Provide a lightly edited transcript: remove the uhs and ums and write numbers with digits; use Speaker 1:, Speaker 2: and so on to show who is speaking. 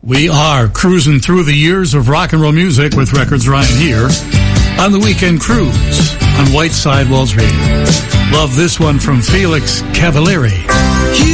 Speaker 1: We are cruising through the years of rock and roll music with Records Ryan here on the Weekend Cruise on White Sidewalls Radio. Love this one from Felix Cavalieri.